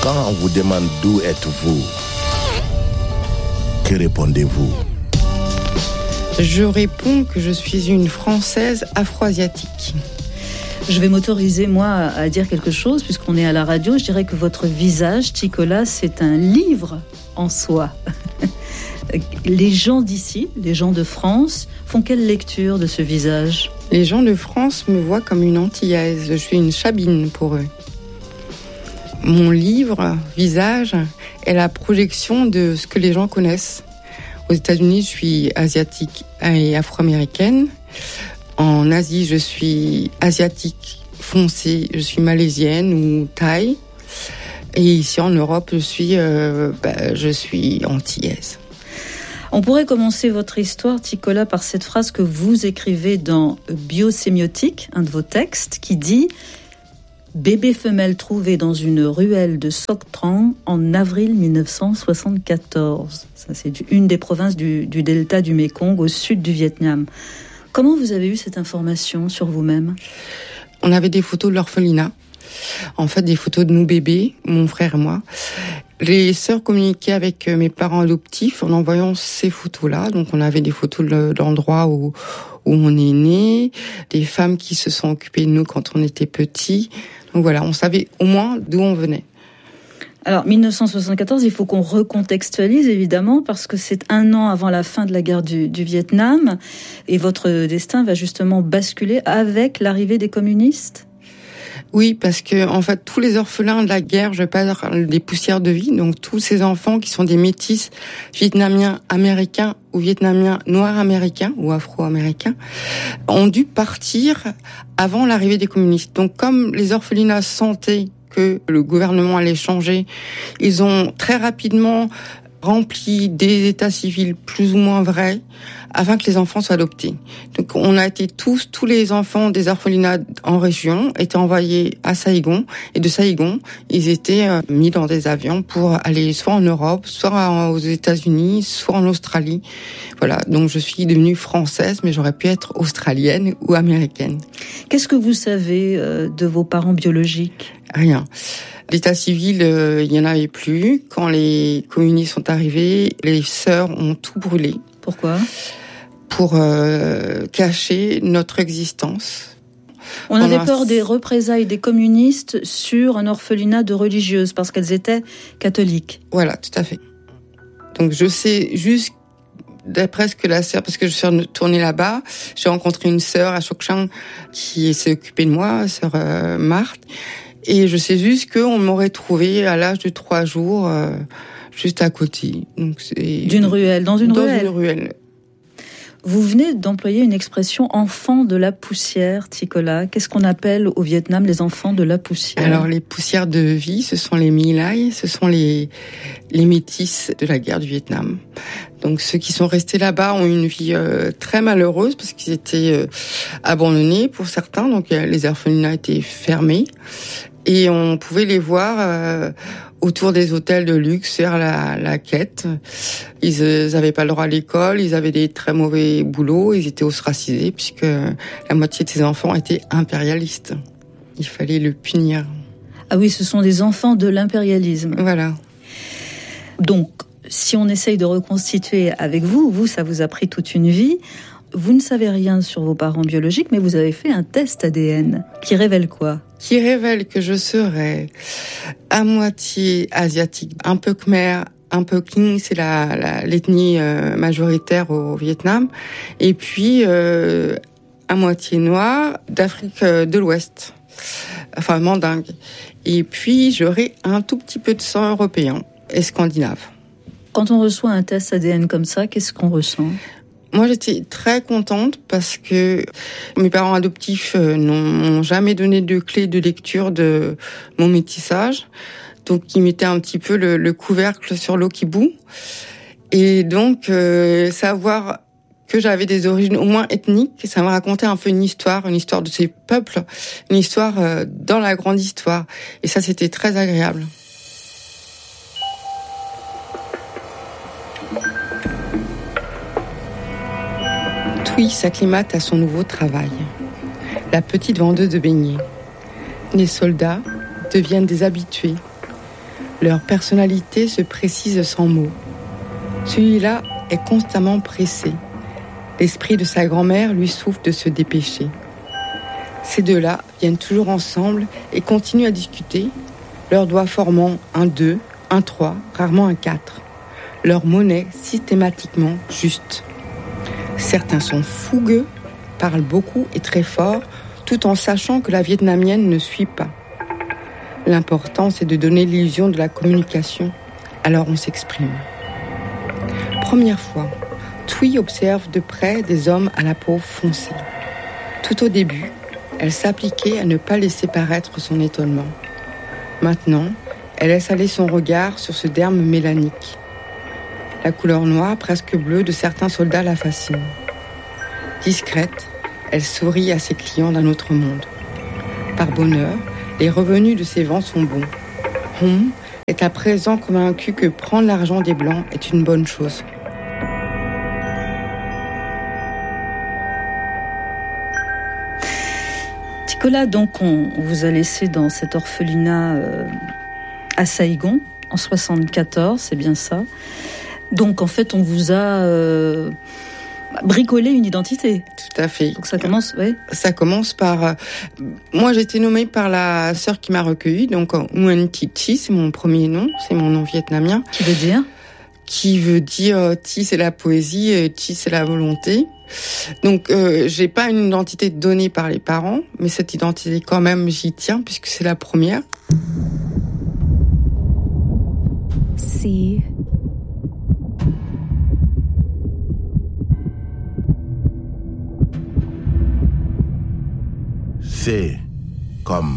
Quand on vous demande d'où êtes-vous, que répondez-vous? Je réponds que je suis une Française afro-asiatique. Je vais m'autoriser, moi, à dire quelque chose, puisqu'on est à la radio. Je dirais que votre visage, Tikola, c'est un livre en soi. Les gens d'ici, les gens de France, font quelle lecture de ce visage? Les gens de France me voient comme une Antillaise. Je suis une Chabine pour eux. Mon livre, visage, est la projection de ce que les gens connaissent. Aux États-Unis, je suis asiatique et afro-américaine. En Asie, je suis asiatique foncée, je suis malaisienne ou thaï. Et ici en Europe, je suis antillaise. On pourrait commencer votre histoire, Tikola, par cette phrase que vous écrivez dans Biosémiotique, un de vos textes, qui dit « Bébé femelle trouvé dans une ruelle de Sok Trang en avril 1974 ». Ça, c'est une des provinces du delta du Mékong, au sud du Vietnam. Comment vous avez eu cette information sur vous-même? On avait des photos de l'orphelinat. En fait, des photos de nous bébés, mon frère et moi. Les sœurs communiquaient avec mes parents adoptifs en envoyant ces photos-là. Donc, on avait des photos de l'endroit où on est né, des femmes qui se sont occupées de nous quand on était petits. Donc voilà, on savait au moins d'où on venait. Alors, 1974, il faut qu'on recontextualise, évidemment, parce que c'est un an avant la fin de la guerre du Vietnam, et votre destin va justement basculer avec l'arrivée des communistes. Oui, parce que en fait, tous les orphelins de la guerre, je parle des poussières de vie, donc tous ces enfants qui sont des métis vietnamiens américains ou vietnamiens noirs américains ou afro-américains, ont dû partir avant l'arrivée des communistes. Donc, comme les orphelinats sentaient que le gouvernement allait changer, ils ont très rapidement rempli des états civils plus ou moins vrais afin que les enfants soient adoptés. Donc on a été tous les enfants des orphelinats en région étaient envoyés à Saigon, et de Saigon, ils étaient mis dans des avions pour aller soit en Europe, soit aux États-Unis, soit en Australie. Voilà, donc je suis devenue française, mais j'aurais pu être australienne ou américaine. Qu'est-ce que vous savez de vos parents biologiques? Rien. L'état civil, il n'y en avait plus. Quand les communistes sont arrivés, les sœurs ont tout brûlé. Pourquoi? Pour cacher notre existence. On avait peur des représailles des communistes sur un orphelinat de religieuses, parce qu'elles étaient catholiques. Voilà, tout à fait. Donc je sais juste, d'après ce que la sœur, parce que je suis retournée là-bas, j'ai rencontré une sœur à Sok Trang qui s'est occupée de moi, sœur Marthe. Et je sais juste qu'on m'aurait trouvé à l'âge de 3 jours, juste à côté. Donc d'une ruelle, dans une ruelle. Vous venez d'employer une expression « enfant de la poussière », Tikola. Qu'est-ce qu'on appelle au Vietnam les enfants de la poussière? Alors, les poussières de vie, ce sont les My Lai, ce sont les métis de la guerre du Vietnam. Donc, ceux qui sont restés là-bas ont une vie très malheureuse parce qu'ils étaient abandonnés pour certains. Donc, les orphelinats étaient fermés. Et on pouvait les voir autour des hôtels de luxe faire la quête. Ils n'avaient pas le droit à l'école, ils avaient des très mauvais boulots, ils étaient ostracisés puisque la moitié de ces enfants étaient impérialistes. Il fallait le punir. Ah oui, ce sont des enfants de l'impérialisme. Voilà. Donc, si on essaye de reconstituer avec vous, ça vous a pris toute une vie. Vous ne savez rien sur vos parents biologiques, mais vous avez fait un test ADN qui révèle quoi? Qui révèle que je serais à moitié asiatique, un peu khmer, un peu Kinh, c'est l'ethnie majoritaire au Vietnam, et puis à moitié noire d'Afrique de l'Ouest, enfin mandingue. Et puis j'aurais un tout petit peu de sang européen et scandinave. Quand on reçoit un test ADN comme ça, qu'est-ce qu'on ressent? Moi, j'étais très contente parce que mes parents adoptifs n'ont jamais donné de clé de lecture de mon métissage. Donc, ils mettaient un petit peu le couvercle sur l'eau qui bout. Et donc, savoir que j'avais des origines au moins ethniques, ça m'a raconté un peu une histoire de ces peuples, une histoire dans la grande histoire. Et ça, c'était très agréable. Thuy s'acclimate à son nouveau travail. La petite vendeuse de beignets. Les soldats deviennent des habitués. Leur personnalité se précise sans mots. Celui-là est constamment pressé. L'esprit de sa grand-mère lui souffle de se dépêcher. Ces deux-là viennent toujours ensemble et continuent à discuter, leurs doigts formant un 2, un 3, rarement un 4. Leur monnaie systématiquement juste. Certains sont fougueux, parlent beaucoup et très fort, tout en sachant que la vietnamienne ne suit pas. L'important, c'est de donner l'illusion de la communication, alors on s'exprime. Première fois, Thuy observe de près des hommes à la peau foncée. Tout au début, elle s'appliquait à ne pas laisser paraître son étonnement. Maintenant, elle laisse aller son regard sur ce derme mélanique. La couleur noire, presque bleue, de certains soldats la fascine. Discrète, elle sourit à ses clients d'un autre monde. Par bonheur, les revenus de ses ventes sont bons. Hong est à présent convaincu que prendre l'argent des Blancs est une bonne chose. Nicolas, donc on vous a laissé dans cet orphelinat à Saigon en 1974, c'est bien ça. Donc en fait, on vous a bricolé une identité. Tout à fait. Donc ça commence, oui. Ça commence par... moi, j'ai été nommée par la sœur qui m'a recueillie, donc Nguyen Thi Chi, c'est mon premier nom, c'est mon nom vietnamien. Qui veut dire Thi, c'est la poésie, Chi, c'est la volonté. Donc, j'ai pas une identité donnée par les parents, mais cette identité, quand même, j'y tiens, puisque c'est la première. Si. C'est comme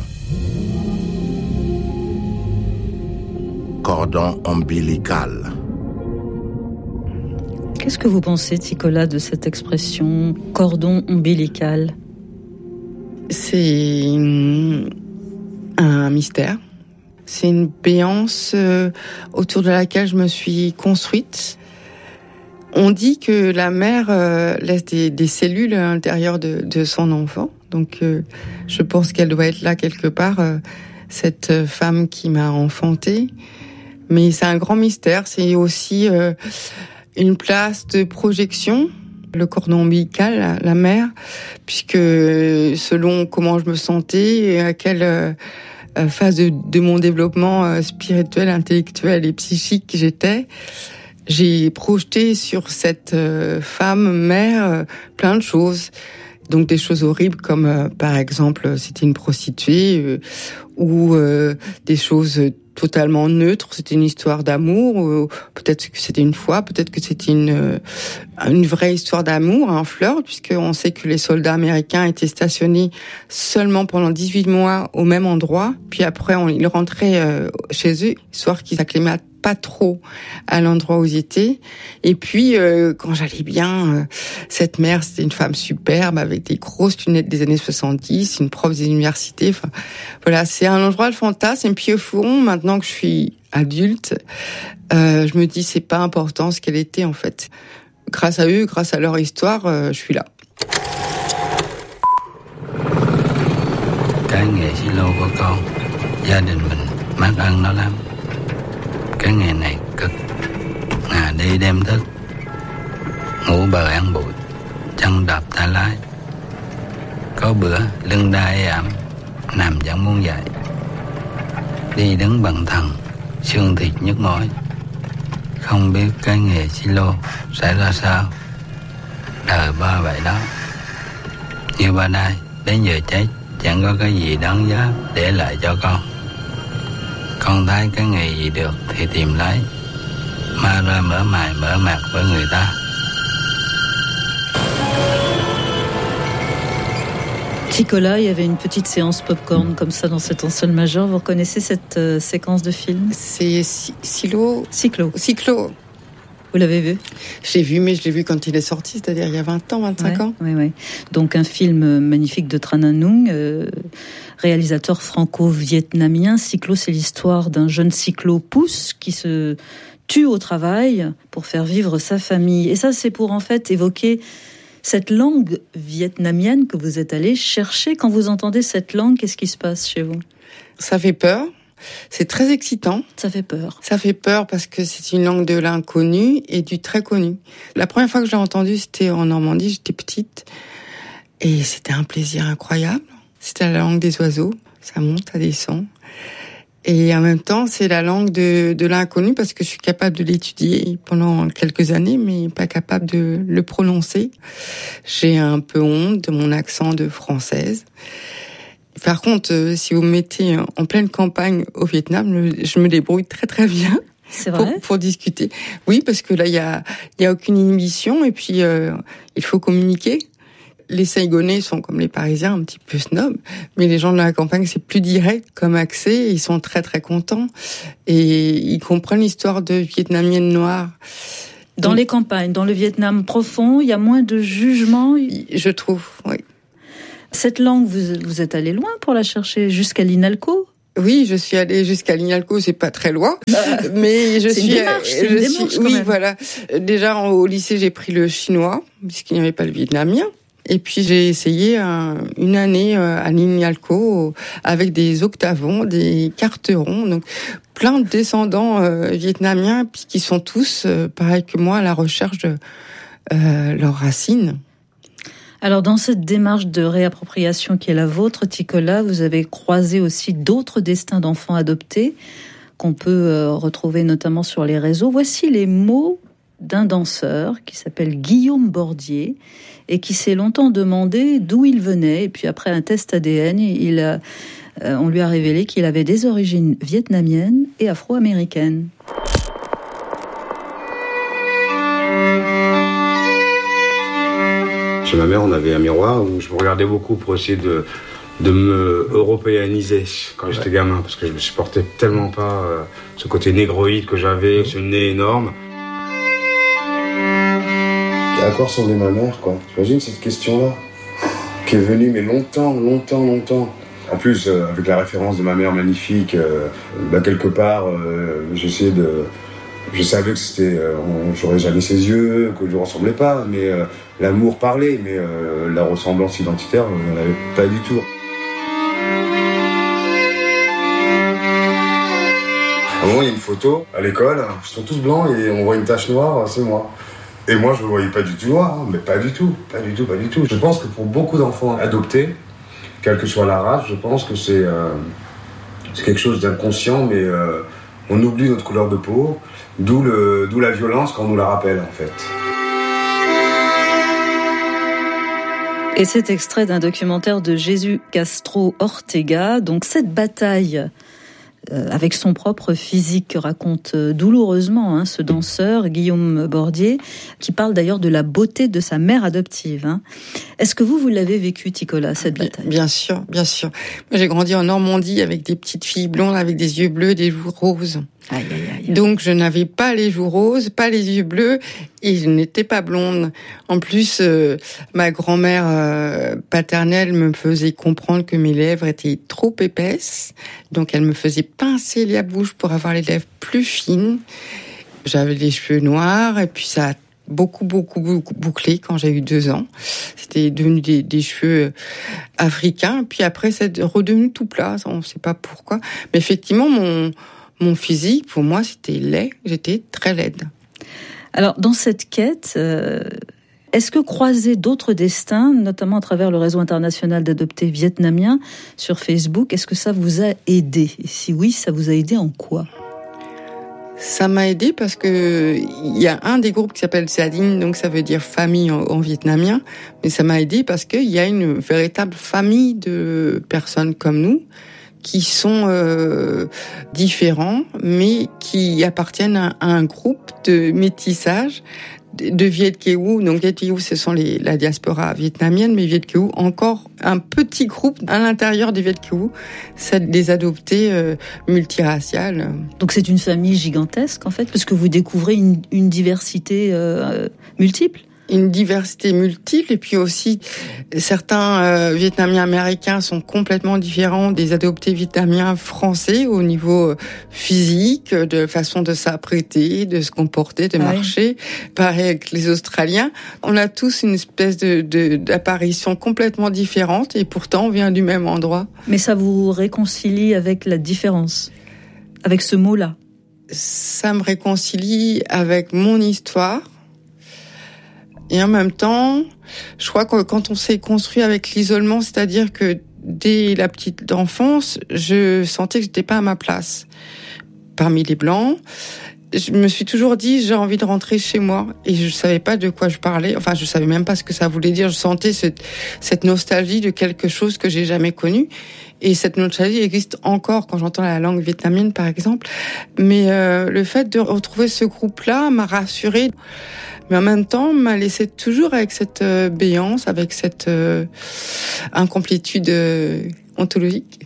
cordon ombilical. Qu'est-ce que vous pensez, Nicolas, de cette expression cordon ombilical ? C'est un mystère. C'est une béance autour de laquelle je me suis construite. On dit que la mère laisse des cellules à l'intérieur de son enfant. Donc, je pense qu'elle doit être là quelque part, cette femme qui m'a enfantée. Mais c'est un grand mystère. C'est aussi une place de projection, le cordon ombilical, la mère, puisque selon comment je me sentais et à quelle phase de mon développement spirituel, intellectuel et psychique j'étais, j'ai projeté sur cette femme mère plein de choses. Donc des choses horribles comme par exemple c'était une prostituée ou des choses totalement neutres, c'était une histoire d'amour, peut-être que c'était une fois, peut-être que c'était une vraie histoire d'amour, un flirt, puisqu'on sait que les soldats américains étaient stationnés seulement pendant 18 mois au même endroit, puis après ils rentraient chez eux, histoire qu'ils s'acclimatent pas trop à l'endroit où ils étaient. Et puis, quand j'allais bien, cette mère, c'était une femme superbe, avec des grosses lunettes des années 70, une prof des universités. Enfin, voilà, c'est un endroit de fantasme. Et puis au fond, maintenant que je suis adulte, je me dis, c'est pas important ce qu'elle était, en fait. Grâce à eux, grâce à leur histoire, je suis là. Cái nghề silo của con, gia đình mình mắc ơn nó lắm. Cái nghề này cực, ngày đi đêm thức, ngủ bờ ăn bụi, chân đạp tay lái. Có bữa lưng đai ẩm, nằm chẳng muốn dậy. Đi đứng bằng thần, xương thịt nhức mỏi. Không biết cái nghề silo sẽ ra sao. Đời ba vậy đó. Như ba đây, đến giờ chết chẳng có cái gì đáng giá để lại cho con. Con thấy cái nghề gì được thì tìm lấy, ma ra mở mày mở mặt với người ta. Nicolas, il y avait une petite séance popcorn comme ça dans cet ensemble majeur. Vous reconnaissez cette séquence de film ? C'est Cyclo. Vous l'avez vu ? Je l'ai vu, mais je l'ai vu quand il est sorti, c'est-à-dire il y a 20 ans, 25 ans. Oui. Donc un film magnifique de Tran Anh Nung, réalisateur franco-vietnamien. Cyclo, c'est l'histoire d'un jeune cyclo-pouce qui se tue au travail pour faire vivre sa famille. Et ça, c'est pour en fait évoquer cette langue vietnamienne que vous êtes allé chercher. Quand vous entendez cette langue, qu'est-ce qui se passe chez vous ? Ça fait peur. C'est très excitant. Ça fait peur. Ça fait peur parce que c'est une langue de l'inconnu et du très connu. La première fois que je l'ai entendue, c'était en Normandie, j'étais petite. Et c'était un plaisir incroyable. C'était la langue des oiseaux. Ça monte, ça descend. Et en même temps, c'est la langue de l'inconnu parce que je suis capable de l'étudier pendant quelques années, mais pas capable de le prononcer. J'ai un peu honte de mon accent de française. Par contre, si vous me mettez en pleine campagne au Vietnam, je me débrouille très très bien. C'est vrai? Pour discuter. Oui, parce que là, il y a aucune inhibition et puis il faut communiquer. Les Saïgonais sont comme les Parisiens, un petit peu snobs, mais les gens de la campagne, c'est plus direct comme accès, ils sont très très contents et ils comprennent l'histoire de Vietnamiennes noires. Dans les campagnes, dans le Vietnam profond, il y a moins de jugement. Je trouve, oui. Cette langue, vous êtes allé loin pour la chercher, jusqu'à l'INALCO? Oui, je suis allée jusqu'à l'INALCO, c'est pas très loin, mais c'est une démarche, oui, même. Voilà. Déjà au lycée, j'ai pris le chinois puisqu'il n'y avait pas le vietnamien. Et puis j'ai essayé une année à l'INALCO avec des octavons, des carterons, donc plein de descendants vietnamiens puis qui sont tous, pareil que moi, à la recherche de leurs racines. Alors dans cette démarche de réappropriation qui est la vôtre, Ticola, vous avez croisé aussi d'autres destins d'enfants adoptés qu'on peut retrouver notamment sur les réseaux. Voici les mots d'un danseur qui s'appelle Guillaume Bordier et qui s'est longtemps demandé d'où il venait. Et puis après un test ADN, on lui a révélé qu'il avait des origines vietnamiennes et afro-américaines. Chez ma mère, on avait un miroir où je me regardais beaucoup pour essayer de me européaniser quand j'étais gamin, parce que je ne supportais tellement pas ce côté négroïde que j'avais, ce nez énorme. À quoi ressemblait ma mère, quoi? T'imagines cette question-là qui est venue, mais longtemps. En plus, avec la référence de ma mère magnifique, quelque part, je savais que c'était, j'aurais jamais ses yeux, que je ne ressemblais pas, mais l'amour parlait, mais la ressemblance identitaire, je n'en avais pas du tout. À un moment, il y a une photo à l'école, ils sont tous blancs et on voit une tache noire, c'est moi. Et moi, je ne me voyais pas du tout noir, mais pas du tout. Je pense que pour beaucoup d'enfants adoptés, quelle que soit la race, je pense que c'est quelque chose d'inconscient, mais on oublie notre couleur de peau, d'où la violence quand on nous la rappelle, en fait. Et cet extrait d'un documentaire de Jesús Castro Ortega, donc cette bataille avec son propre physique que raconte douloureusement ce danseur Guillaume Bordier, qui parle d'ailleurs de la beauté de sa mère adoptive. Est-ce que vous l'avez vécu, Ticola, cette bataille? Bien sûr. Moi, j'ai grandi en Normandie avec des petites filles blondes, avec des yeux bleus, des joues roses. Aïe. Donc, je n'avais pas les joues roses, pas les yeux bleus, et je n'étais pas blonde. En plus, ma grand-mère paternelle me faisait comprendre que mes lèvres étaient trop épaisses. Donc, elle me faisait pincer la bouche pour avoir les lèvres plus fines. J'avais les cheveux noirs, et puis ça a beaucoup bouclé quand j'ai eu 2 ans. C'était devenu des cheveux africains. Puis après, c'est redevenu tout plat. On ne sait pas pourquoi. Mais effectivement, mon physique, pour moi, c'était laid. J'étais très laide. Alors, dans cette quête, est-ce que croiser d'autres destins, notamment à travers le réseau international d'adoptés vietnamiens sur Facebook, est-ce que ça vous a aidé? Et si oui, ça vous a aidé en quoi? Ça m'a aidé parce que il y a un des groupes qui s'appelle Sadin, donc ça veut dire famille en vietnamien, mais ça m'a aidé parce qu'il y a une véritable famille de personnes comme nous qui sont différents, mais qui appartiennent à un groupe de métissage de Viet Kieu. Donc Viet Kieu, ce sont la diaspora vietnamienne, mais Viet Kieu, encore un petit groupe à l'intérieur des Viet Kieu, c'est des adoptés multiraciales. Donc c'est une famille gigantesque en fait, parce que vous découvrez une diversité multiple. Une diversité multiple, et puis aussi certains Vietnamiens américains sont complètement différents des adoptés vietnamiens français au niveau physique, de façon de s'apprêter, de se comporter, de marcher. Pareil avec les Australiens. On a tous une espèce d'apparition complètement différente, et pourtant on vient du même endroit. Mais ça vous réconcilie avec la différence? avec ce mot-là? Ça me réconcilie avec mon histoire. Et en même temps, je crois que quand on s'est construit avec l'isolement, c'est-à-dire que dès la petite enfance, je sentais que j'étais pas à ma place parmi les Blancs. Je me suis toujours dit, j'ai envie de rentrer chez moi. Et je savais pas de quoi je parlais. Enfin, je savais même pas ce que ça voulait dire. Je sentais cette nostalgie de quelque chose que j'ai jamais connu. Et cette nostalgie existe encore quand j'entends la langue vietnamienne, par exemple. Mais le fait de retrouver ce groupe-là m'a rassurée. Mais en même temps, m'a laissé toujours avec cette béance, avec cette incomplétude ontologique.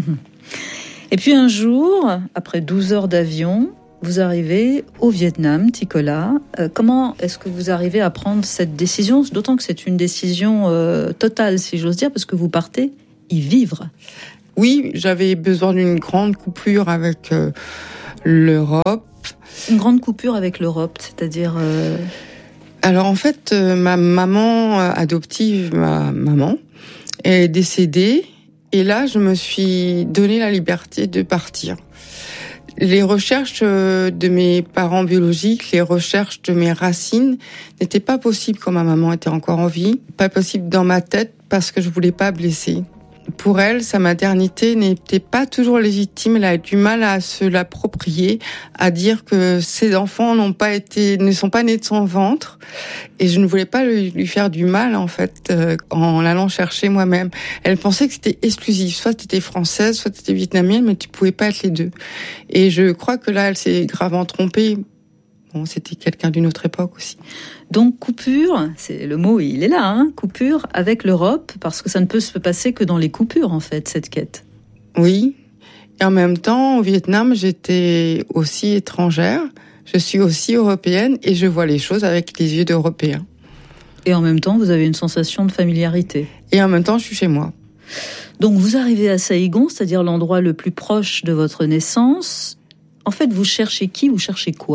Et puis un jour, après 12 heures d'avion, vous arrivez au Vietnam, Ticola. Comment est-ce que vous arrivez à prendre cette décision? D'autant que c'est une décision totale, si j'ose dire, parce que vous partez y vivre. Oui, j'avais besoin d'une grande coupure avec l'Europe. Une grande coupure avec l'Europe, c'est-à-dire... Alors en fait, ma maman adoptive, ma maman, est décédée. Et là, je me suis donné la liberté de partir. Les recherches de mes parents biologiques, les recherches de mes racines n'étaient pas possibles quand ma maman était encore en vie. Pas possible dans ma tête parce que je voulais pas blesser. Pour elle, sa maternité n'était pas toujours légitime. Elle a eu du mal à se l'approprier, à dire que ses enfants ne sont pas nés de son ventre. Et je ne voulais pas lui faire du mal, en fait, en l'allant chercher moi-même. Elle pensait que c'était exclusif. Soit tu étais française, soit tu étais vietnamienne, mais tu pouvais pas être les deux. Et je crois que là, elle s'est gravement trompée. Bon, c'était quelqu'un d'une autre époque aussi. Donc coupure, c'est le mot, il est là, hein, coupure avec l'Europe, parce que ça ne peut se passer que dans les coupures, en fait, cette quête. Oui, et en même temps, au Vietnam, j'étais aussi étrangère, je suis aussi européenne, et je vois les choses avec les yeux d'Européens. Et en même temps, vous avez une sensation de familiarité. Et en même temps, je suis chez moi. Donc vous arrivez à Saigon, c'est-à-dire l'endroit le plus proche de votre naissance. En fait, vous cherchez qui, vous cherchez quoi ?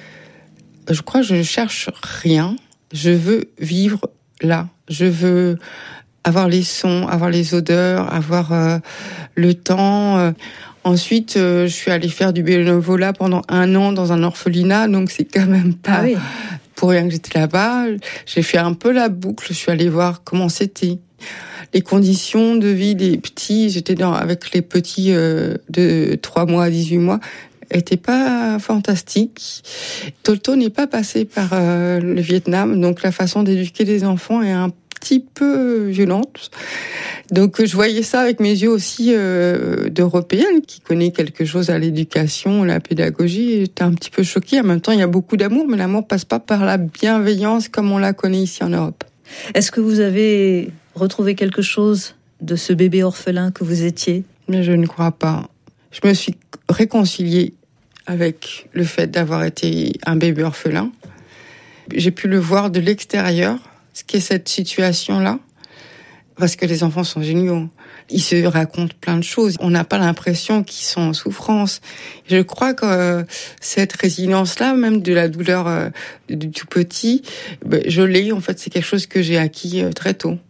Je crois que je ne cherche rien. Je veux vivre là. Je veux avoir les sons, avoir les odeurs, avoir le temps. Ensuite, je suis allée faire du bénévolat pendant 1 an dans un orphelinat, donc c'est quand même pas pour rien que j'étais là-bas. J'ai fait un peu la boucle. Je suis allée voir comment c'était. Les conditions de vie des petits, j'étais avec les petits de 3 mois à 18 mois, était pas fantastique. Tolto n'est pas passé par le Vietnam, donc la façon d'éduquer les enfants est un petit peu violente. Donc je voyais ça avec mes yeux aussi d'Européenne qui connaît quelque chose à l'éducation, à la pédagogie. J'étais un petit peu choquée. En même temps, il y a beaucoup d'amour, mais l'amour passe pas par la bienveillance comme on la connaît ici en Europe. Est-ce que vous avez retrouvé quelque chose de ce bébé orphelin que vous étiez ? Mais je ne crois pas. Je me suis réconciliée avec le fait d'avoir été un bébé orphelin. J'ai pu le voir de l'extérieur, ce qu'est cette situation-là, parce que les enfants sont géniaux. Ils se racontent plein de choses. On n'a pas l'impression qu'ils sont en souffrance. Je crois que cette résilience-là, même de la douleur du tout petit, je l'ai. En fait, c'est quelque chose que j'ai acquis très tôt.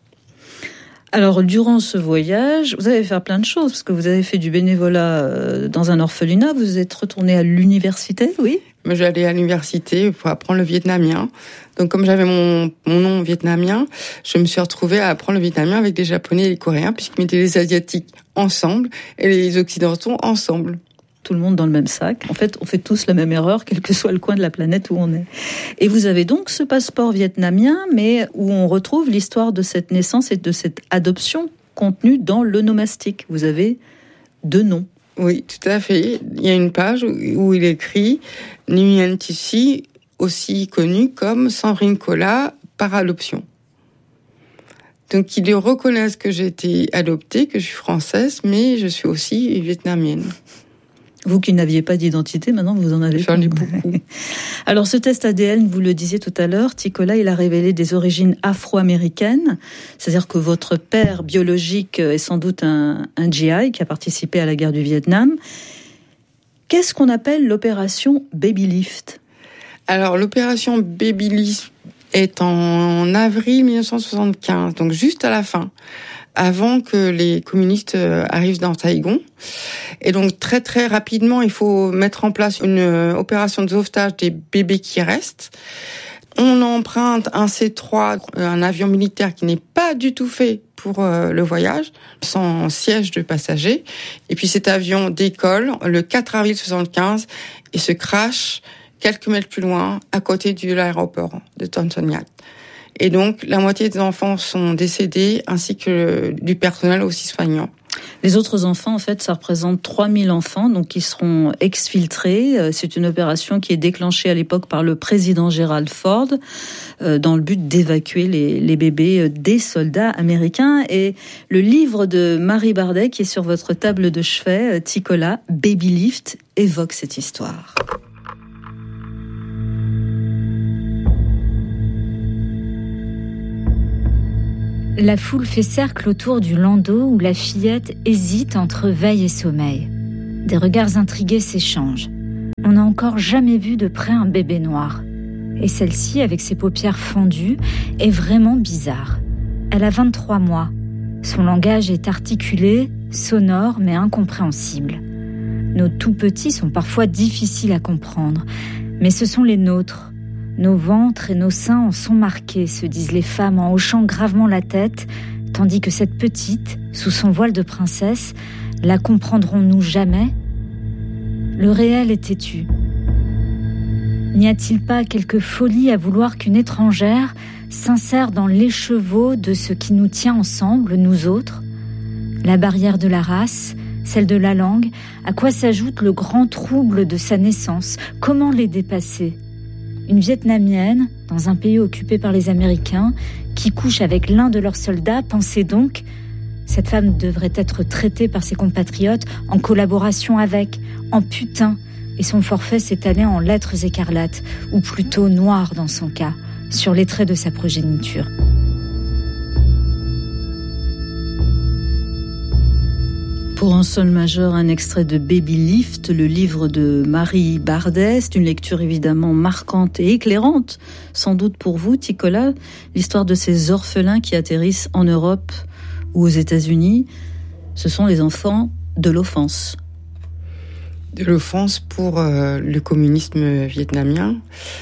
Alors, durant ce voyage, vous avez fait plein de choses, parce que vous avez fait du bénévolat dans un orphelinat, vous êtes retourné à l'université, oui ? J'allais à l'université pour apprendre le vietnamien. Donc, comme j'avais mon nom vietnamien, je me suis retrouvée à apprendre le vietnamien avec les Japonais et les Coréens, puisqu'ils mettaient les Asiatiques ensemble et les Occidentaux ensemble. Tout le monde dans le même sac. En fait, on fait tous la même erreur, quel que soit le coin de la planète où on est. Et vous avez donc ce passeport vietnamien, mais où on retrouve l'histoire de cette naissance et de cette adoption contenue dans l'onomastique. Vous avez 2 noms. Oui, tout à fait. Il y a une page où il écrit Nguyen Thi Si, aussi connu comme Sanrinkola par adoption. Donc, ils reconnaissent que j'ai été adoptée, que je suis française, mais je suis aussi vietnamienne. Vous qui n'aviez pas d'identité, maintenant vous en avez. J'en ai beaucoup. Alors ce test ADN, vous le disiez tout à l'heure, Ticola, il a révélé des origines afro-américaines, c'est-à-dire que votre père biologique est sans doute un GI qui a participé à la guerre du Vietnam. Qu'est-ce qu'on appelle l'opération Baby Lift ? Alors l'opération Baby Lift est en avril 1975, donc juste à la fin. avant que les communistes arrivent dans Taïgon. Et donc très très rapidement, il faut mettre en place une opération de sauvetage des bébés qui restent. On emprunte un C-3, un avion militaire qui n'est pas du tout fait pour le voyage, sans siège de passagers. Et puis cet avion décolle le 4 avril 1975 et se crache quelques mètres plus loin, à côté de l'aéroport de Tan Son Nhat. Et donc la moitié des enfants sont décédés, ainsi que du personnel aussi soignant. Les autres enfants, en fait, ça représente 3000 enfants, donc qui seront exfiltrés. C'est une opération qui est déclenchée à l'époque par le président Gerald Ford, dans le but d'évacuer les bébés des soldats américains. Et le livre de Marie Bardet, qui est sur votre table de chevet, Ticola, Baby Lift, évoque cette histoire. La foule fait cercle autour du landau où la fillette hésite entre veille et sommeil. Des regards intrigués s'échangent. On n'a encore jamais vu de près un bébé noir. Et celle-ci, avec ses paupières fendues, est vraiment bizarre. Elle a 23 mois. Son langage est articulé, sonore mais incompréhensible. Nos tout-petits sont parfois difficiles à comprendre, mais ce sont les nôtres. Nos ventres et nos seins en sont marqués, se disent les femmes en hochant gravement la tête, tandis que cette petite, sous son voile de princesse, la comprendrons-nous jamais ? Le réel est têtu. N'y a-t-il pas quelque folie à vouloir qu'une étrangère s'insère dans l'écheveau de ce qui nous tient ensemble, nous autres ? La barrière de la race, celle de la langue, à quoi s'ajoute le grand trouble de sa naissance ? Comment les dépasser ? Une Vietnamienne, dans un pays occupé par les Américains, qui couche avec l'un de leurs soldats, pensez donc, cette femme devrait être traitée par ses compatriotes en collaboration avec, en putain, et son forfait s'étalait en lettres écarlates, ou plutôt noires dans son cas, sur les traits de sa progéniture. Pour un sol majeur, un extrait de Baby Lift, le livre de Marie Bardet. C'est une lecture évidemment marquante et éclairante, sans doute pour vous, Ticola, l'histoire de ces orphelins qui atterrissent en Europe ou aux États-Unis. Ce sont les enfants de l'offense. De l'offense pour le communisme vietnamien.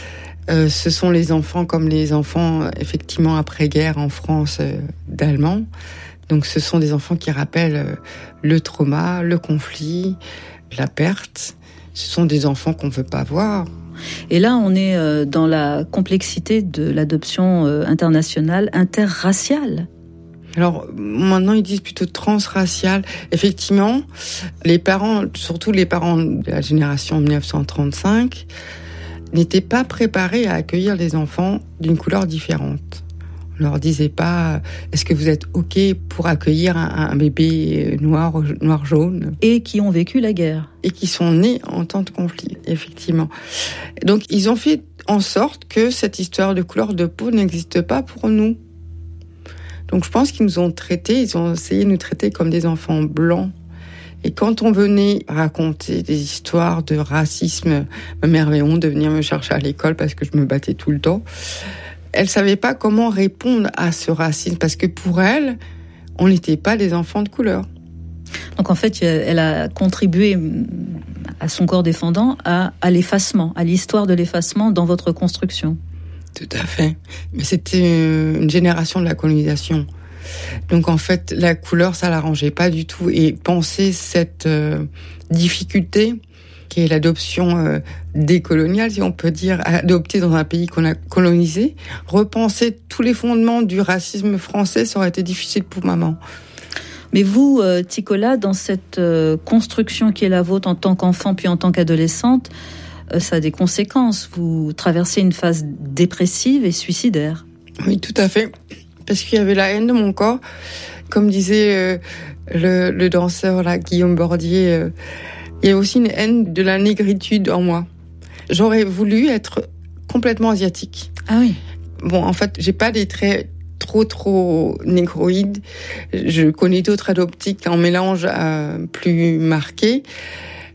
Ce sont les enfants comme les enfants, effectivement, après-guerre en France d'Allemands. Donc ce sont des enfants qui rappellent le trauma, le conflit, la perte. Ce sont des enfants qu'on ne veut pas voir. Et là, on est dans la complexité de l'adoption internationale interraciale. Alors maintenant, ils disent plutôt transraciale. Effectivement, les parents, surtout les parents de la génération 1935, n'étaient pas préparés à accueillir les enfants d'une couleur différente. On leur disait pas, est-ce que vous êtes OK pour accueillir un bébé noir-jaune ? Et qui ont vécu la guerre. Et qui sont nés en temps de conflit, effectivement. Donc, ils ont fait en sorte que cette histoire de couleur de peau n'existe pas pour nous. Donc, je pense qu'ils nous ont traités, ils ont essayé de nous traiter comme des enfants blancs. Et quand on venait raconter des histoires de racisme, ma mère Léon de venir me chercher à l'école parce que je me battais tout le temps, elle savait pas comment répondre à ce racisme parce que pour elle, on n'était pas des enfants de couleur. Donc en fait, elle a contribué à son corps défendant à l'effacement, à l'histoire de l'effacement dans votre construction. Tout à fait. Mais c'était une génération de la colonisation. Donc en fait, la couleur, ça l'arrangeait pas du tout. Et penser cette difficulté qui est l'adoption décoloniale, si on peut dire, adoptée dans un pays qu'on a colonisé, repenser tous les fondements du racisme français, ça aurait été difficile pour maman. Mais vous, Ticola, dans cette construction qui est la vôtre en tant qu'enfant puis en tant qu'adolescente, ça a des conséquences. Vous traversez une phase dépressive et suicidaire. Oui, tout à fait. Parce qu'il y avait la haine de mon corps. Comme disait le danseur là, Guillaume Bordier, il y a aussi une haine de la négritude en moi. J'aurais voulu être complètement asiatique. Ah oui. Bon, en fait, j'ai pas des traits trop négroïdes. Je connais d'autres adoptiques en mélange plus marqués.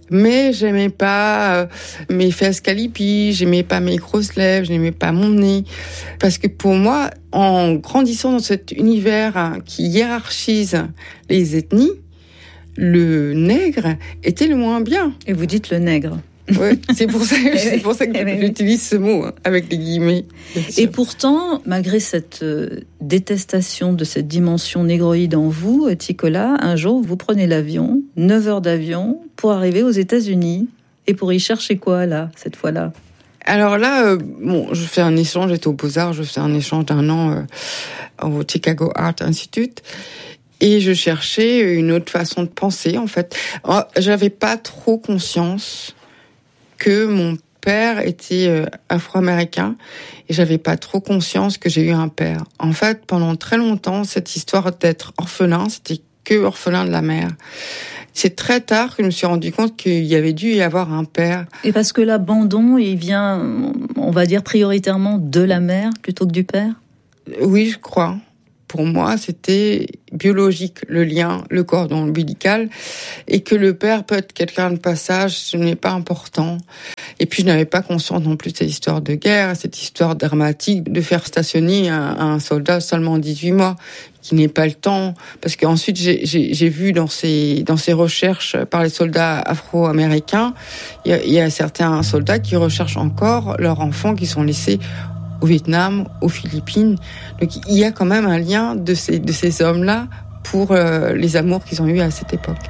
Mais j'aimais pas mes fesses calipies, j'aimais pas mes grosses lèvres, je n'aimais pas mon nez. Parce que pour moi, en grandissant dans cet univers qui hiérarchise les ethnies, le nègre était le moins bien. Et vous dites le nègre. Oui, c'est pour ça que j'utilise ce mot, avec les guillemets. Et pourtant, malgré cette détestation de cette dimension négroïde en vous, Ticola, un jour, vous prenez l'avion, 9 heures d'avion, pour arriver aux États-Unis. Et pour y chercher quoi, là, cette fois-là ? Alors là, je fais un échange, j'étais aux Beaux-Arts, je fais un échange d'1 an au Chicago Art Institute. Et je cherchais une autre façon de penser, en fait. J'avais pas trop conscience que mon père était afro-américain et j'avais pas trop conscience que j'ai eu un père. En fait, pendant très longtemps, cette histoire d'être orphelin, c'était que orphelin de la mère. C'est très tard que je me suis rendu compte qu'il y avait dû y avoir un père. Et parce que l'abandon, il vient, on va dire, prioritairement de la mère plutôt que du père ? Oui, je crois. Pour moi, c'était biologique, le lien, le cordon ombilical, et que le père peut être quelqu'un de passage, ce n'est pas important. Et puis, je n'avais pas conscience non plus de cette histoire de guerre, cette histoire dramatique de faire stationner un soldat seulement 18 mois, qui n'est pas le temps. Parce qu'ensuite, j'ai vu dans ces recherches par les soldats afro-américains, il y a certains soldats qui recherchent encore leurs enfants qui sont laissés au Vietnam, aux Philippines. Donc il y a quand même un lien de ces hommes-là pour les amours qu'ils ont eus à cette époque.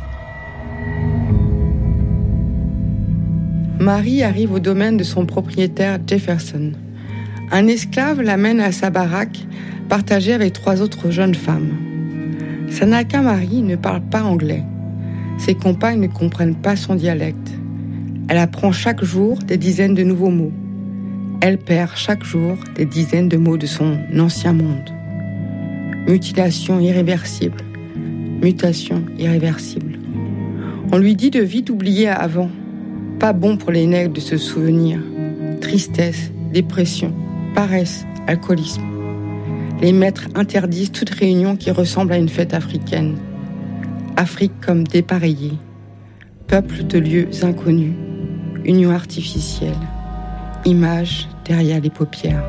Marie arrive au domaine de son propriétaire Jefferson. Un esclave l'amène à sa baraque, partagée avec 3 autres jeunes femmes. Sanaka Marie ne parle pas anglais. Ses compagnes ne comprennent pas son dialecte. Elle apprend chaque jour des dizaines de nouveaux mots. Elle perd chaque jour des dizaines de mots de son ancien monde. Mutilation irréversible. Mutation irréversible. On lui dit de vite oublier avant. Pas bon pour les nègres de se souvenir. Tristesse, dépression, paresse, alcoolisme. Les maîtres interdisent toute réunion qui ressemble à une fête africaine. Afrique comme dépareillée. Peuple de lieux inconnus. Union artificielle. Image derrière les paupières.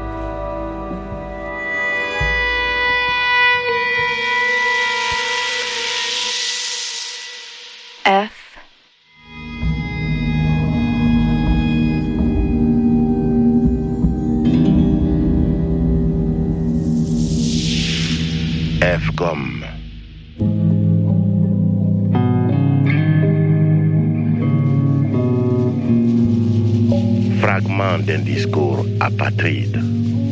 F. F comme fragment d'un discours apatride.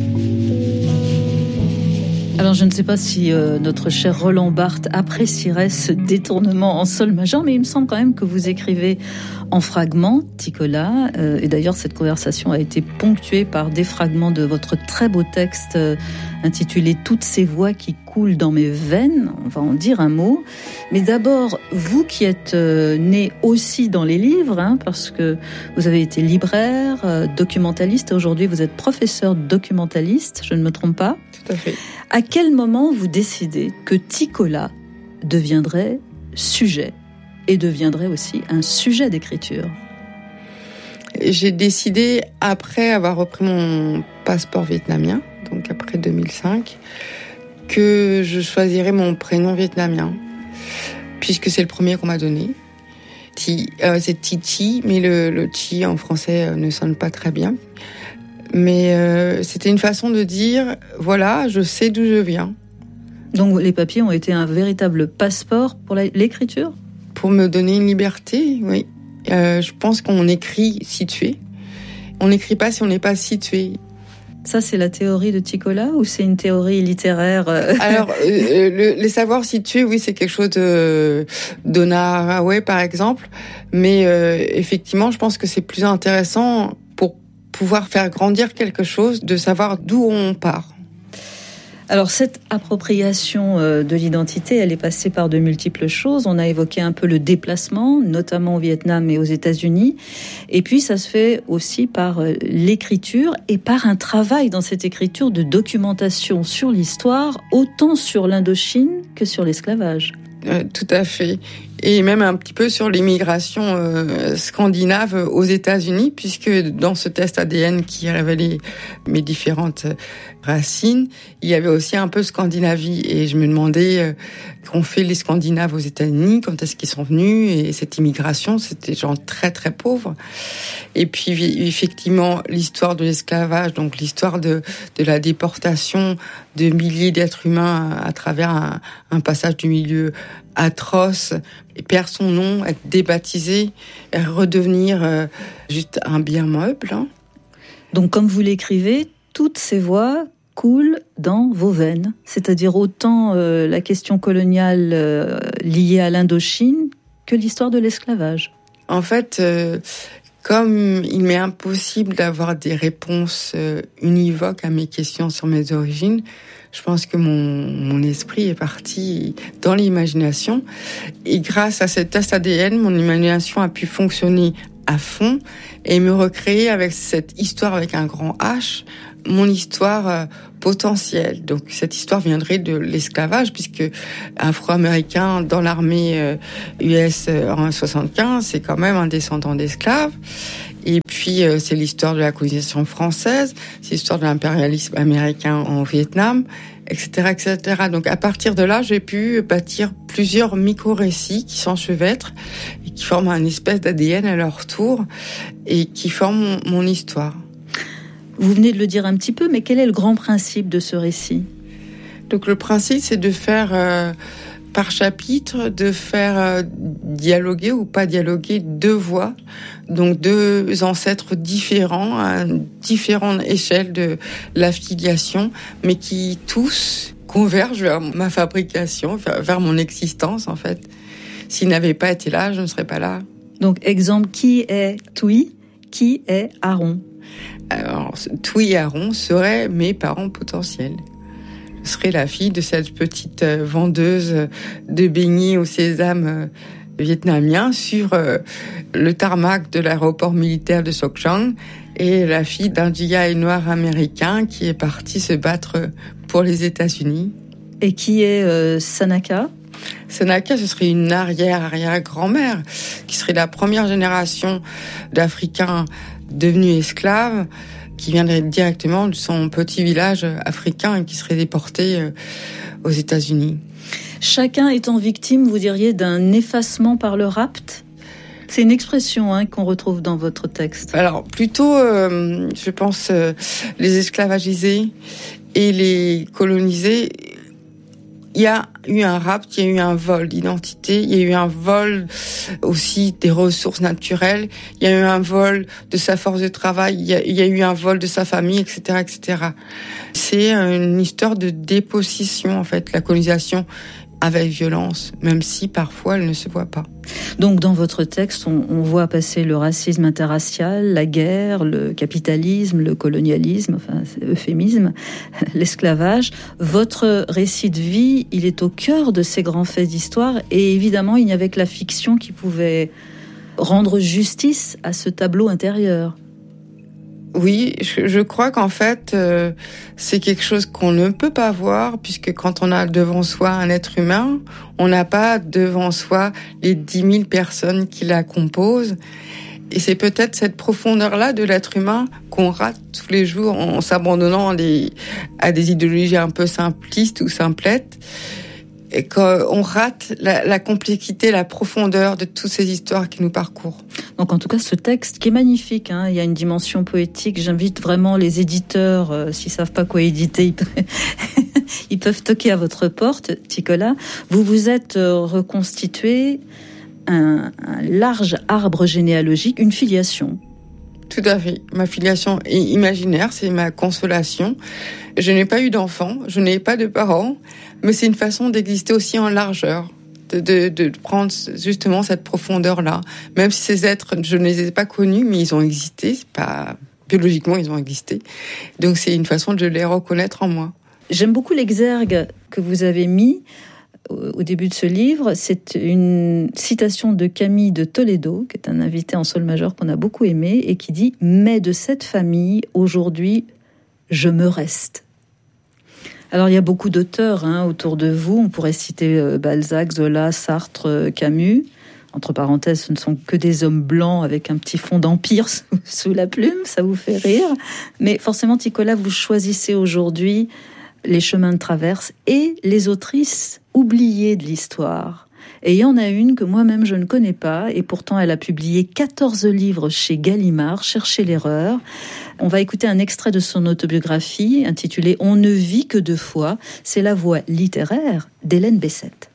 Alors je ne sais pas si notre cher Roland Barthes apprécierait ce détournement en sol majeur, mais il me semble quand même que vous écrivez en fragments, Ticola, et d'ailleurs cette conversation a été ponctuée par des fragments de votre très beau texte intitulé « Toutes ces voix qui coulent dans mes veines », on va en dire un mot. Mais d'abord, vous qui êtes né aussi dans les livres, parce que vous avez été libraire, documentaliste, et aujourd'hui vous êtes professeur documentaliste, je ne me trompe pas ? Tout à fait. À quel moment vous décidez que Ticola deviendrait sujet et deviendrait aussi un sujet d'écriture ? J'ai décidé, après avoir repris mon passeport vietnamien, donc après 2005, que je choisirais mon prénom vietnamien, puisque c'est le premier qu'on m'a donné. C'est Titi, mais le Chi en français ne sonne pas très bien. Mais c'était une façon de dire, voilà, je sais d'où je viens. Donc les papiers ont été un véritable passeport pour l'écriture ? Pour me donner une liberté, oui. Je pense qu'on écrit situé. On n'écrit pas si on n'est pas situé. Ça, c'est la théorie de Ticola ou c'est une théorie littéraire Alors, les savoirs situés, oui, c'est quelque chose de Donna Haraway, par exemple. Mais effectivement, je pense que c'est plus intéressant pour pouvoir faire grandir quelque chose, de savoir d'où on part. Alors cette appropriation de l'identité, elle est passée par de multiples choses. On a évoqué un peu le déplacement, notamment au Vietnam et aux États-Unis. Et puis ça se fait aussi par l'écriture et par un travail dans cette écriture de documentation sur l'histoire, autant sur l'Indochine que sur l'esclavage. Tout à fait. et même un petit peu sur l'immigration scandinave aux États-Unis, puisque dans ce test ADN qui révélait mes différentes racines, il y avait aussi un peu Scandinavie, et je me demandais qu'ont fait les Scandinaves aux États-Unis, quand est-ce qu'ils sont venus, et cette immigration, c'était des gens très très pauvres. Et puis effectivement l'histoire de l'esclavage, donc l'histoire de la déportation de milliers d'êtres humains à travers un passage du milieu atroce, et perd son nom, être débaptisé, et redevenir juste un bien meuble. Donc comme vous l'écrivez, toutes ces voix coulent dans vos veines, c'est-à-dire autant la question coloniale liée à l'Indochine que l'histoire de l'esclavage. En fait, comme il m'est impossible d'avoir des réponses univoques à mes questions sur mes origines, je pense que mon esprit est parti dans l'imagination. Et grâce à ce test ADN, mon imagination a pu fonctionner à fond et me recréer avec cette histoire avec un grand H, mon histoire potentielle. Donc cette histoire viendrait de l'esclavage, puisque afro-américain dans l'armée US en 75, c'est quand même un descendant d'esclaves. Et puis c'est l'histoire de la colonisation française, c'est l'histoire de l'impérialisme américain en Vietnam, etc., etc. Donc à partir de là, j'ai pu bâtir plusieurs micro-récits qui s'enchevêtrent et qui forment un espèce d'ADN à leur tour et qui forment mon histoire. Vous venez de le dire un petit peu, mais quel est le grand principe de ce récit ? Donc le principe, c'est de faire par chapitre, de faire dialoguer ou pas dialoguer deux voix, donc deux ancêtres différents, à différentes échelles de l'affiliation, mais qui tous convergent vers ma fabrication, vers mon existence en fait. S'ils n'avaient pas été là, je ne serais pas là. Donc exemple, qui est Tui ? Qui est Aaron ? Alors, Tui et Aaron seraient mes parents potentiels. Je serais la fille de cette petite vendeuse de beignets au sésame vietnamien sur le tarmac de l'aéroport militaire de Sok Chang, et la fille d'un GI noir américain qui est parti se battre pour les États-Unis. Et qui est Sanaka ? Sanaka, ce serait une arrière-grand-mère, qui serait la première génération d'Africains devenus esclaves, qui viendrait directement de son petit village africain et qui serait déporté aux États-Unis. Chacun étant victime, vous diriez, d'un effacement par le rapt ? C'est une expression qu'on retrouve dans votre texte. Alors, plutôt, je pense, les esclavagisés et les colonisés. Il y a eu un rapt, il y a eu un vol d'identité, il y a eu un vol aussi des ressources naturelles, il y a eu un vol de sa force de travail, il y a eu un vol de sa famille, etc., etc. C'est une histoire de dépossession, en fait, la colonisation avec violence, même si parfois elle ne se voit pas. Donc dans votre texte, on voit passer le racisme interracial, la guerre, le capitalisme, le colonialisme, enfin c'est euphémisme, l'esclavage. Votre récit de vie, il est au cœur de ces grands faits d'histoire, et évidemment il n'y avait que la fiction qui pouvait rendre justice à ce tableau intérieur. Oui, je crois qu'en fait, c'est quelque chose qu'on ne peut pas voir, puisque quand on a devant soi un être humain, on n'a pas devant soi les 10 000 personnes qui la composent. Et c'est peut-être cette profondeur-là de l'être humain qu'on rate tous les jours en s'abandonnant à des idéologies un peu simplistes ou simplettes. Et qu'on rate la complexité, la profondeur de toutes ces histoires qui nous parcourent. Donc en tout cas, ce texte qui est magnifique, il y a une dimension poétique. J'invite vraiment les éditeurs, s'ils savent pas quoi éditer, ils peuvent toquer à votre porte, Ticola. Vous vous êtes reconstitué un large arbre généalogique, une filiation. Tout à fait. Ma filiation est imaginaire, c'est ma consolation. Je n'ai pas eu d'enfant, je n'ai pas de parents, mais c'est une façon d'exister aussi en largeur, de prendre justement cette profondeur-là. Même si ces êtres, je ne les ai pas connus, mais ils ont existé, pas biologiquement, ils ont existé. Donc c'est une façon de les reconnaître en moi. J'aime beaucoup l'exergue que vous avez mis au début de ce livre. C'est une citation de Camille de Toledo, qui est un invité en sol majeur qu'on a beaucoup aimé, et qui dit « Mais de cette famille, aujourd'hui, je me reste ». Alors il y a beaucoup d'auteurs autour de vous. On pourrait citer Balzac, Zola, Sartre, Camus. Entre parenthèses, ce ne sont que des hommes blancs avec un petit fond d'empire sous la plume, ça vous fait rire. Mais forcément, Ticola, vous choisissez aujourd'hui les chemins de traverse et les autrices oubliées de l'histoire. Et il y en a une que moi-même je ne connais pas, et pourtant elle a publié 14 livres chez Gallimard, Cherchez l'erreur. On va écouter un extrait de son autobiographie intitulée « On ne vit que deux fois ». C'est la voix littéraire d'Hélène Bessette.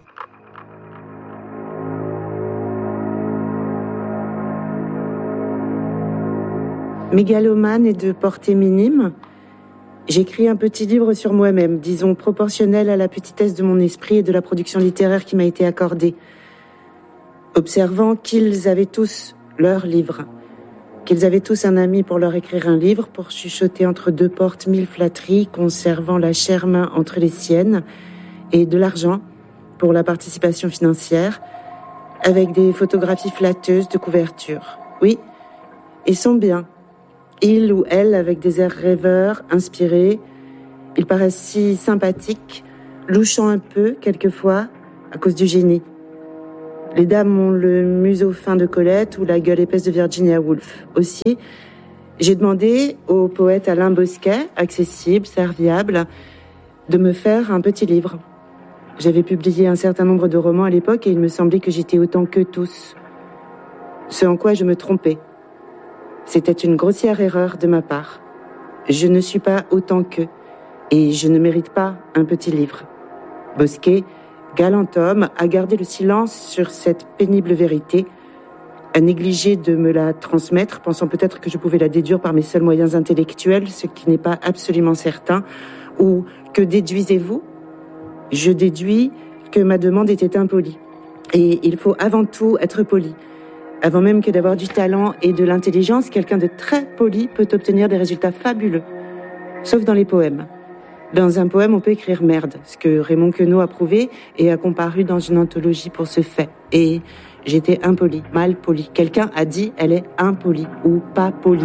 Mégalomane et de portée minime, j'écris un petit livre sur moi-même, disons proportionnel à la petitesse de mon esprit et de la production littéraire qui m'a été accordée. Observant qu'ils avaient tous leur livre, qu'ils avaient tous un ami pour leur écrire un livre, pour chuchoter entre deux portes 1000 flatteries, conservant la chère main entre les siennes, et de l'argent pour la participation financière, avec des photographies flatteuses de couverture. Oui, ils sont bien. Il ou elle avec des airs rêveurs, inspirés. Ils paraissent si sympathiques, louchant un peu, quelquefois, à cause du génie. Les dames ont le museau fin de Colette ou la gueule épaisse de Virginia Woolf. Aussi, j'ai demandé au poète Alain Bosquet, accessible, serviable, de me faire un petit livre. J'avais publié un certain nombre de romans à l'époque et il me semblait que j'étais autant qu'eux tous. Ce en quoi je me trompais. C'était une grossière erreur de ma part. Je ne suis pas autant qu'eux, et je ne mérite pas un petit livre. Bosquet, galant homme, a gardé le silence sur cette pénible vérité, a négligé de me la transmettre, pensant peut-être que je pouvais la déduire par mes seuls moyens intellectuels, ce qui n'est pas absolument certain. Ou que déduisez-vous ? Je déduis que ma demande était impolie. Et il faut avant tout être poli. Avant même que d'avoir du talent et de l'intelligence, quelqu'un de très poli peut obtenir des résultats fabuleux. Sauf dans les poèmes. Dans un poème, on peut écrire merde, ce que Raymond Queneau a prouvé et a comparu dans une anthologie pour ce fait. Et j'étais impolie, mal polie. Quelqu'un a dit elle est impolie ou pas polie.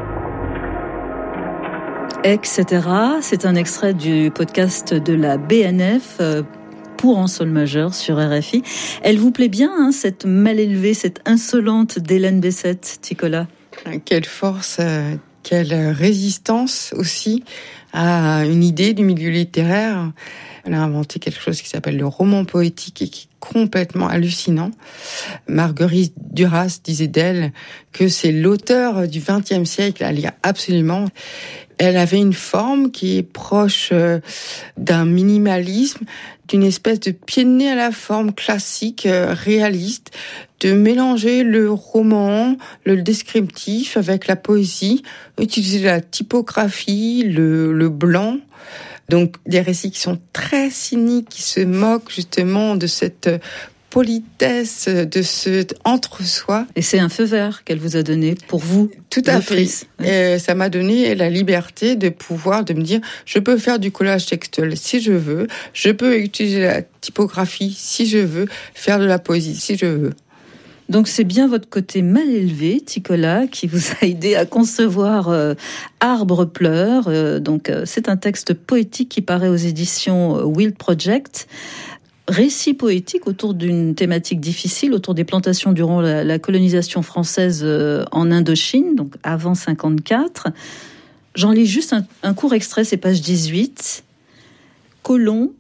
Etc. C'est un extrait du podcast de la BNF pour en sol majeur sur RFI. Elle vous plaît bien, cette mal élevée, cette insolente d'Hélène Bessette, Ticola ? Quelle force, quelle résistance aussi à une idée du milieu littéraire. Elle a inventé quelque chose qui s'appelle le roman poétique et qui est complètement hallucinant. Marguerite Duras disait d'elle que c'est l'auteur du XXe siècle à lire absolument. Elle avait une forme qui est proche d'un minimalisme, d'une espèce de pied de nez à la forme classique, réaliste, de mélanger le roman, le descriptif avec la poésie, utiliser la typographie, le blanc. Donc des récits qui sont très cyniques, qui se moquent justement de cette politesse, de ce entre-soi. Et c'est un feu vert qu'elle vous a donné pour vous. Tout à fait. Et ça m'a donné la liberté de pouvoir, de me dire, je peux faire du collage textuel si je veux, je peux utiliser la typographie si je veux, faire de la poésie si je veux. Donc c'est bien votre côté mal élevé, Ticola, qui vous a aidé à concevoir Arbre pleure. C'est un texte poétique qui paraît aux éditions Wild Project. Récit poétique autour d'une thématique difficile, autour des plantations durant la colonisation française en Indochine, donc avant 54. J'en lis juste un court extrait, c'est page 18. Colon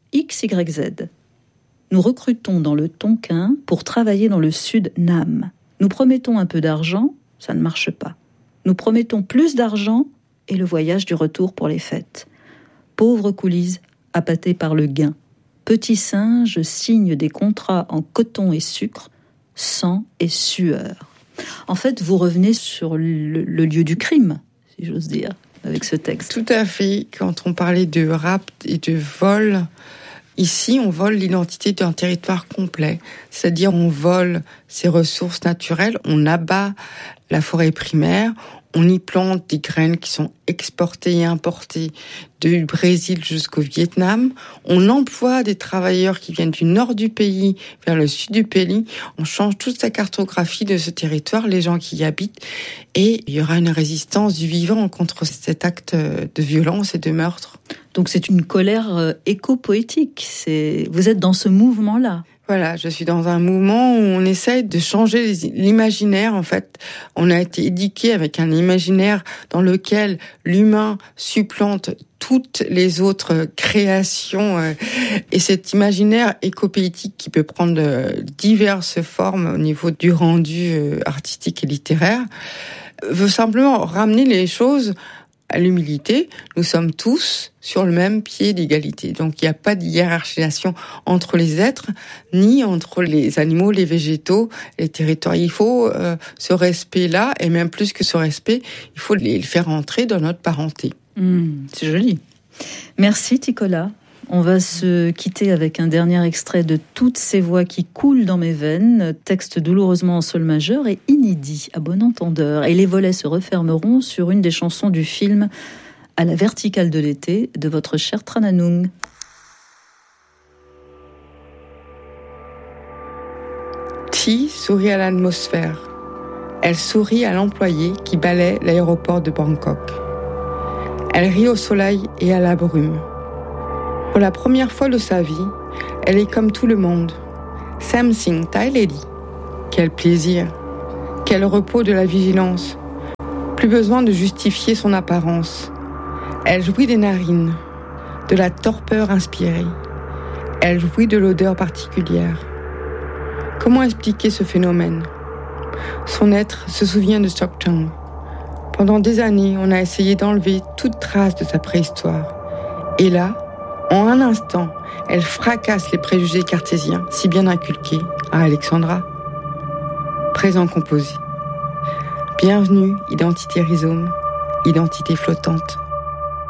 XYZ. Nous recrutons dans le Tonkin pour travailler dans le sud Nam. Nous promettons un peu d'argent, ça ne marche pas. Nous promettons plus d'argent et le voyage du retour pour les fêtes. Pauvre coulisse, appâtée par le gain. Petit singe signe des contrats en coton et sucre, sang et sueur. En fait, vous revenez sur le lieu du crime, si j'ose dire, avec ce texte. Tout à fait. Quand on parlait de rapt et de vol, ici, on vole l'identité d'un territoire complet. C'est-à-dire, on vole ses ressources naturelles, on abat la forêt primaire, On y plante des graines qui sont exportées et importées du Brésil jusqu'au Vietnam. On emploie des travailleurs qui viennent du nord du pays vers le sud du pays. On change toute la cartographie de ce territoire, les gens qui y habitent. Et il y aura une résistance du vivant contre cet acte de violence et de meurtre. Donc c'est une colère éco-poétique. Vous êtes dans ce mouvement-là. Voilà, je suis dans un mouvement où on essaye de changer l'imaginaire. En fait, on a été éduqué avec un imaginaire dans lequel l'humain supplante toutes les autres créations. Et cet imaginaire éco-poétique qui peut prendre diverses formes au niveau du rendu artistique et littéraire veut simplement ramener les choses à l'humilité. Nous sommes tous sur le même pied d'égalité. Donc il n'y a pas de hiérarchisation entre les êtres, ni entre les animaux, les végétaux, les territoires. Il faut ce respect-là, et même plus que ce respect, il faut le faire entrer dans notre parenté. C'est joli. Merci Ticola. On va se quitter avec un dernier extrait de Toutes ces voix qui coulent dans mes veines, texte douloureusement en sol majeur et inédit à bon entendeur. Et les volets se refermeront sur une des chansons du film À la verticale de l'été de votre cher Trananung. Thi sourit à l'atmosphère. Elle sourit à l'employé qui balaie l'aéroport de Bangkok. Elle rit au soleil et à la brume. Pour la première fois de sa vie, elle est comme tout le monde. Samsing Thailedi. Quel plaisir, quel repos de la vigilance. Plus besoin de justifier son apparence. Elle jouit des narines, de la torpeur inspirée. Elle jouit de l'odeur particulière. Comment expliquer ce phénomène ? Son être se souvient de Sokchang. Pendant des années, on a essayé d'enlever toute trace de sa préhistoire. Et là, en un instant, elle fracasse les préjugés cartésiens si bien inculqués à Alexandra. Présent composé. Bienvenue, identité rhizome, identité flottante.